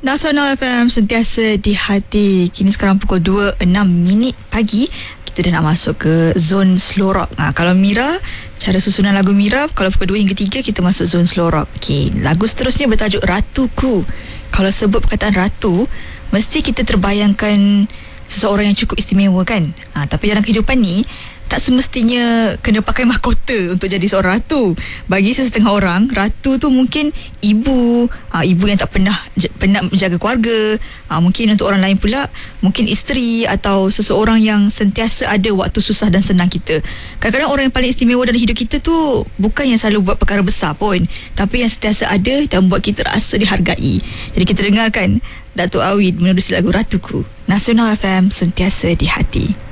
Nasional FM sentiasa di hati. Kini sekarang pukul 2.06 pagi. Kita dah nak masuk ke zon slow rock. Kalau Mira, cara susunan lagu Mira, kalau pukul 2 hingga 3 kita masuk zon slow rock. Okey, lagu seterusnya bertajuk Ratuku. Kalau sebut perkataan ratu, mesti kita terbayangkan seseorang yang cukup istimewa kan? Tapi dalam kehidupan ni tak semestinya kena pakai mahkota untuk jadi seorang ratu. Bagi sesetengah orang, ratu tu mungkin ibu yang tak pernah menjaga keluarga. Mungkin untuk orang lain pula, mungkin isteri atau seseorang yang sentiasa ada waktu susah dan senang kita. Kadang-kadang orang yang paling istimewa dalam hidup kita tu bukan yang selalu buat perkara besar pun, tapi yang sentiasa ada dan buat kita rasa dihargai. Jadi kita dengarkan Datuk Awid menerusi lagu Ratuku. Nasional FM sentiasa di hati.